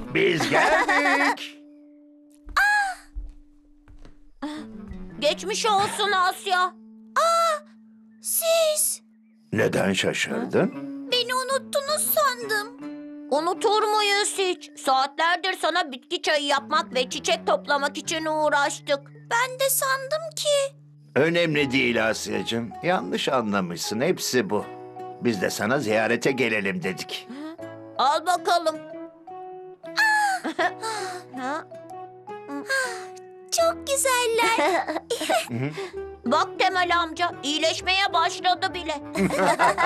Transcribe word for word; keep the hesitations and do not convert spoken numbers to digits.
Biz geldik. Geçmiş olsun Asya. Siz Neden şaşırdın? beni unuttunuz sandım. Unutur muyuz hiç? Saatlerdir sana bitki çayı yapmak ve çiçek toplamak için uğraştık. Ben de sandım ki. Önemli değil Asya'cığım. Yanlış anlamışsın. Hepsi bu. Biz de sana ziyarete gelelim dedik. Al bakalım. Ha? Çok güzeller. Bak Temel amca, iyileşmeye başladı bile.